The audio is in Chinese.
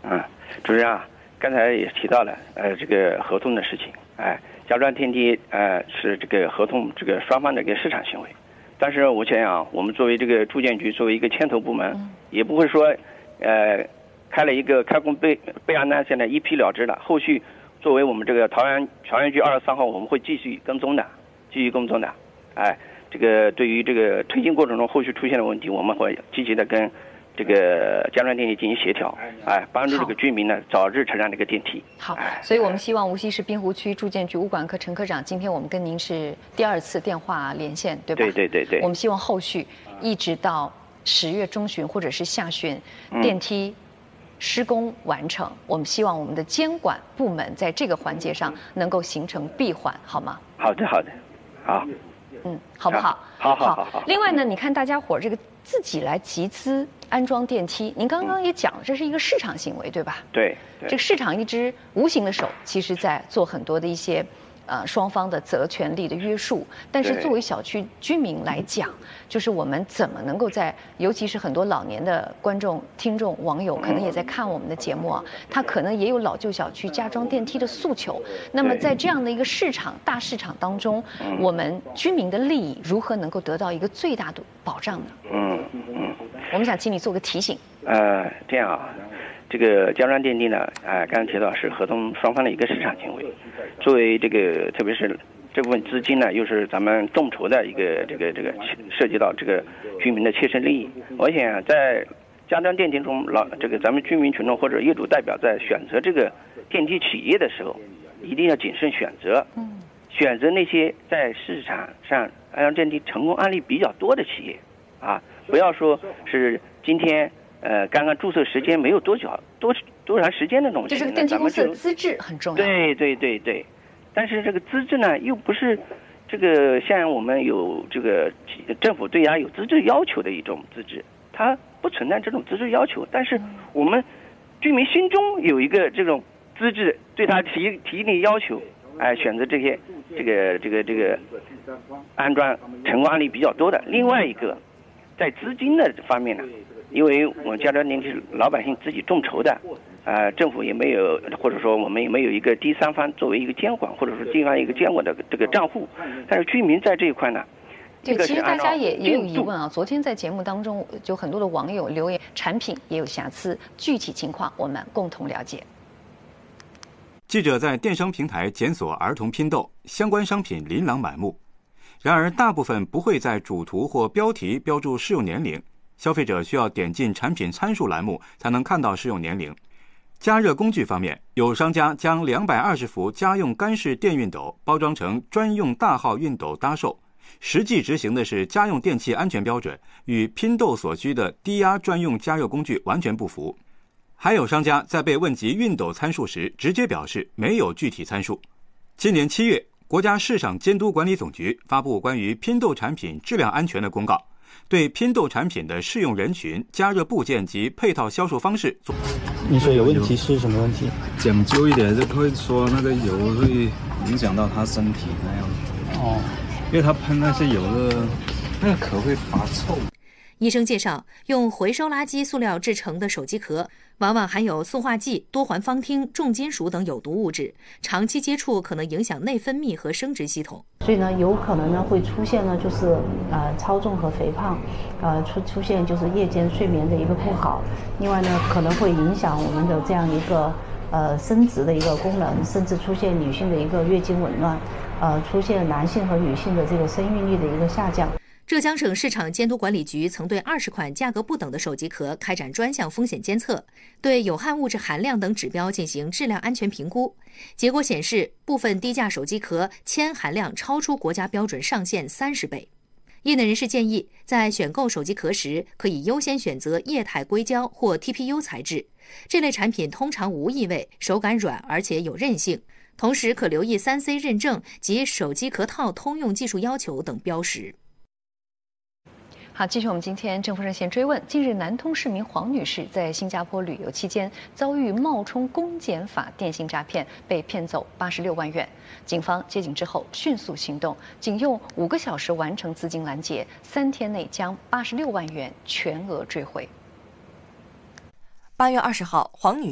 主任啊，刚才也提到了这个合同的事情，加装电梯是这个合同这个双方的一个市场行为，但是我想想，我们作为这个住建局作为一个牵头部门，也不会说开了一个开工备案单，现在一批了之了，后续作为我们这个桃园区23号，我们会继续跟踪的，这个对于这个推进过程中后续出现的问题，我们会积极的跟这个加装电梯进行协调，帮助这个居民呢早日乘上这个电梯。 好，所以我们希望无锡市滨湖区住建局物管科陈科长，今天我们跟您是第2次电话连线，对吧？ 对。 我们希望后续一直到10月中旬或者是下旬，电梯施工完成，我们希望我们的监管部门在这个环节上能够形成闭环，好吗？ 好的，好。 好不好？ 好。 另外呢，你看大家伙这个自己来集资安装电梯，您刚刚也讲，这是一个市场行为，对吧？ 对。 这个市场一只无形的手，其实在做很多的一些双方的责权利的约束。但是作为小区居民来讲，就是我们怎么能够在，尤其是很多老年的观众、听众、网友，可能也在看我们的节目啊，他可能也有老旧小区加装电梯的诉求。那么在这样的一个大市场当中，我们居民的利益如何能够得到一个最大的保障呢？我们想请你做个提醒。 这样啊，这个加装电梯呢，刚才提到是合同双方的一个市场行为。作为这个，特别是这部分资金呢，又是咱们众筹的一个这个涉及到这个居民的切身利益。而且在加装电梯中，咱们居民群众或者业主代表在选择这个电梯企业的时候，一定要谨慎选择，选择那些在市场上安装电梯成功案例比较多的企业，不要说是今天刚刚注册时间没有多长时间的那种企业， 就是电梯公司的资质很重要。 对。但是这个资质呢，又不是这个像我们有这个政府对有资质要求的一种资质，它不存在这种资质要求。但是我们居民心中有一个这种资质，对他提的要求，选择这些这个安装成功案例比较多的。另外一个，在资金的方面呢，因为我们加装电梯是老百姓自己众筹的。政府也没有，或者说我们也没有一个第三方作为一个监管，或者说地方一个监管的这个账户，但是居民在这一块呢， 对，其实大家也有疑问啊。昨天在节目当中，就很多的网友留言，产品也有瑕疵，具体情况我们共同了解。 记者在电商平台检索儿童拼豆，相关商品琳琅满目，然而大部分不会在主图或标题标注适用年龄，消费者需要点进产品参数栏目才能看到适用年龄。加热工具方面，有商家将220伏家用干式电熨斗包装成专用大号熨斗搭售，实际执行的是家用电器安全标准，与拼豆所需的低压专用加热工具完全不符。还有商家在被问及熨斗参数时，直接表示没有具体参数。今年7月，国家市场监督管理总局发布关于拼豆产品质量安全的公告，对拼豆产品的适用人群、加热部件及配套销售方式做。 你说有问题是什么问题？ 讲究一点就会说那个油会影响到他身体那样子。因为他喷那些油的，那个壳会发臭。 医生介绍，用回收垃圾塑料制成的手机壳，往往含有塑化剂、多环芳烃、重金属等有毒物质，长期接触可能影响内分泌和生殖系统。 所以呢，有可能呢会出现呢就是超重和肥胖，出现就是夜间睡眠的一个不好。另外呢，可能会影响我们的这样一个生殖的一个功能，甚至出现女性的一个月经紊乱，出现男性和女性的这个生育率的一个下降。 浙江省市场监督管理局曾对20款价格不等的手机壳开展专项风险监测，对有害物质含量等指标进行质量安全评估。结果显示，部分低价手机壳铅含量超出国家标准上限30倍。业内人士建议，在选购手机壳时，可以优先选择液态硅胶或 TPU 材质，这类产品通常无异味，手感软而且有韧性。同时可留意3C 认证及手机壳套通用技术要求等标识。 好，继续我们今天政府热线追问。近日，南通市民黄女士在新加坡旅游期间遭遇冒充公检法电信诈骗，被骗走86万元。警方接警之后迅速行动，仅用5个小时完成资金拦截，3天内将86万元全额追回。 8月20号，黄女